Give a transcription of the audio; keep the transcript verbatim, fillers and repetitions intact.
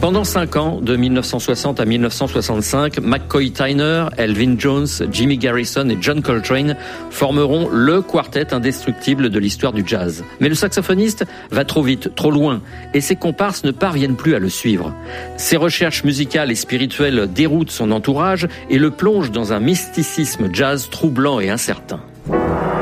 Pendant cinq ans, de mille neuf cent soixante à mille neuf cent soixante-cinq, McCoy Tyner, Elvin Jones, Jimmy Garrison et John Coltrane formeront le quartet indestructible de l'histoire du jazz. Mais le saxophoniste va trop vite, trop loin, et ses comparses ne parviennent plus à le suivre. Ses recherches musicales et spirituelles déroutent son entourage et le plongent dans un mysticisme jazz troublant et incertain.